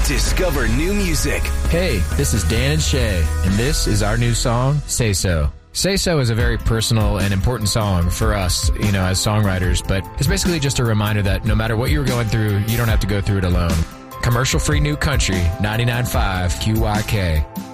Discover new music. Hey, this is Dan and Shay, and this is our new song, Say So. Say So is a very personal and important song for us, as songwriters, but it's basically just a reminder that no matter what you're going through, you don't have to go through it alone. Commercial-free new country, 99.5 QYK.